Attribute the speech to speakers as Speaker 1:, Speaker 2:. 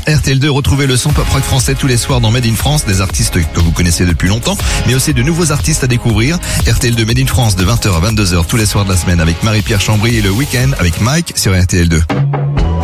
Speaker 1: RTL2, retrouvez le son pop rock français tous les soirs dans Made in France, des artistes que vous connaissez depuis longtemps, mais aussi de nouveaux artistes à découvrir. RTL2 Made in France de 20h à 22h tous les soirs de la semaine avec Marie-Pierre Chambry et le week-end avec Mike sur RTL2.